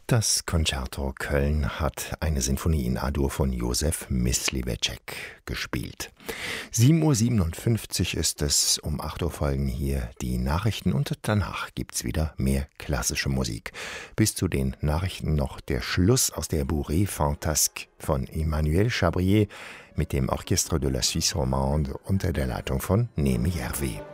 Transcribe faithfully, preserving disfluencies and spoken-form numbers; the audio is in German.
Das Concerto Köln hat eine Sinfonie in A-Dur von Josef Myslibecek gespielt. sieben Uhr siebenundfünfzig ist es, um acht Uhr folgen hier die Nachrichten und danach gibt's wieder mehr klassische Musik. Bis zu den Nachrichten noch der Schluss aus der Bourrée Fantasque von Emmanuel Chabrier mit dem Orchestre de la Suisse Romande unter der Leitung von Neme Järvi.